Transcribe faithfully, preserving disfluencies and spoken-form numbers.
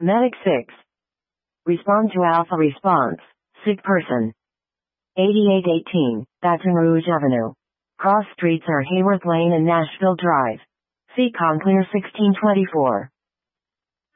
Medic six. Respond to Alpha response. Sick person. eighty-eight eighteen, Baton Rouge Avenue. Cross streets are Hayworth Lane and Nashville Drive. Seacon clear sixteen twenty-four.